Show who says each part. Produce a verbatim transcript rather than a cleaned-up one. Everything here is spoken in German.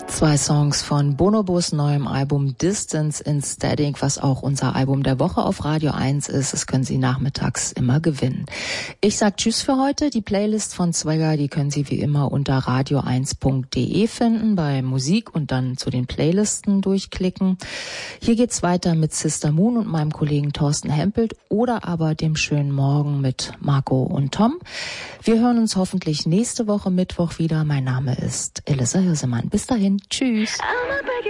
Speaker 1: Zwei Songs von Bonobos neuem Album Distance in Static, was auch unser Album der Woche auf Radio eins ist. Das können Sie nachmittags immer gewinnen. Ich sag Tschüss für heute. Die Playlist von Swagger, die können Sie wie immer unter radio eins punkt de finden, bei Musik und dann zu den Playlisten durchklicken. Hier geht's weiter mit Sister Moon und meinem Kollegen Thorsten Hempelt oder aber dem schönen Morgen mit Marco und Tom. Wir hören uns hoffentlich nächste Woche Mittwoch wieder. Mein Name ist Elissa Hirsemann. Bis dahin. Tschüss.